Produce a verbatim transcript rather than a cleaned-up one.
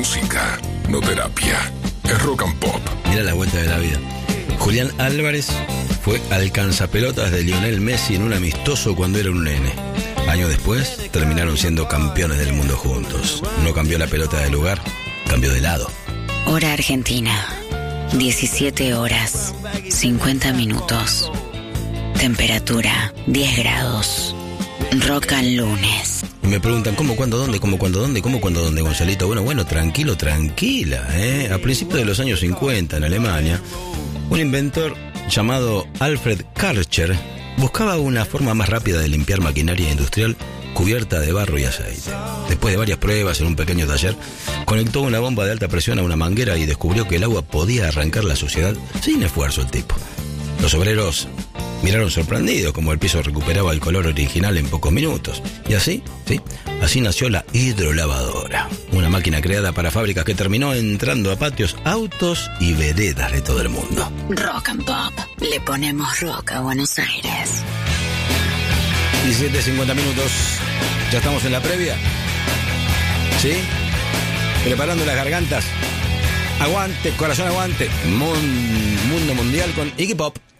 música, no terapia. Es Rock and Pop. Mira la vuelta de la vida. Julián Álvarez fue alcanzapelotas de Lionel Messi en un amistoso cuando era un nene. Años después terminaron siendo campeones del mundo juntos. No cambió la pelota de lugar, cambió de lado. Hora Argentina, diecisiete horas, cincuenta minutos. Temperatura, diez grados. Rock and lunes. Y me preguntan, ¿cómo, cuándo, dónde? ¿Cómo, cuándo, dónde? ¿Cómo, cuándo, dónde, Gonzalito? Bueno, bueno, tranquilo, tranquila, ¿eh? A principios de los años cincuenta, en Alemania, un inventor llamado Alfred Karcher buscaba una forma más rápida de limpiar maquinaria industrial cubierta de barro y aceite. Después de varias pruebas en un pequeño taller, conectó una bomba de alta presión a una manguera y descubrió que el agua podía arrancar la suciedad sin esfuerzo el tipo. Los obreros miraron sorprendidos como el piso recuperaba el color original en pocos minutos. Y así, sí, así nació la hidrolavadora, una máquina creada para fábricas que terminó entrando a patios, autos y veredas de todo el mundo. Rock and Pop. Le ponemos rock a Buenos Aires. diecisiete cincuenta minutos. ¿Ya estamos en la previa? ¿Sí? Preparando las gargantas. Aguante, corazón, aguante. Mun- mundo mundial con Iggy Pop.